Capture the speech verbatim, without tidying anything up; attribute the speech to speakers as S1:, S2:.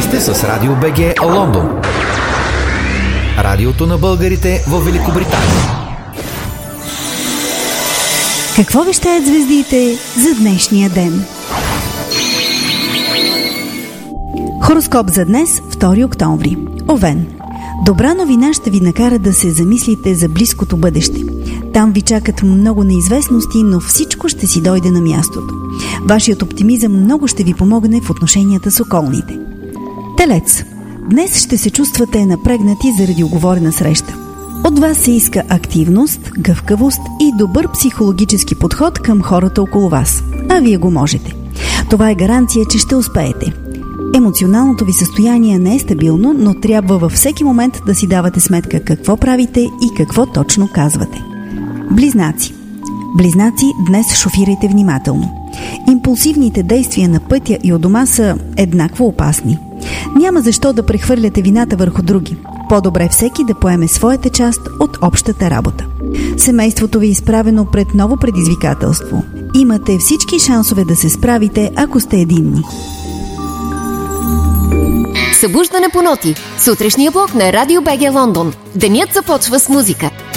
S1: сте с Радио БГ Лондон. Радиото на българите в Великобритания.
S2: Какво вещаят звездите за днешния ден? Хороскоп за днес, втори октомври. Овен. Добра новина ще ви накара да се замислите за близкото бъдеще. Там ви чакат много неизвестности, но всичко ще си дойде на мястото. Вашият оптимизъм много ще ви помогне в отношенията с околните. Телец. Днес ще се чувствате напрегнати заради уговорена среща. От вас се иска активност, гъвкавост и добър психологически подход към хората около вас. А вие го можете. Това е гаранция, че ще успеете. Емоционалното ви състояние не е стабилно, но трябва във всеки момент да си давате сметка какво правите и какво точно казвате. Близнаци. Близнаци, днес шофирайте внимателно. Импулсивните действия на пътя и у дома са еднакво опасни. Няма защо да прехвърляте вината върху други. По-добре всеки да поеме своята част от общата работа. Семейството ви е изправено пред ново предизвикателство. Имате всички шансове да се справите, ако сте единни.
S3: Събуждане по ноти. Сутрешния блок на Радио БГ Лондон. Денят започва с музика.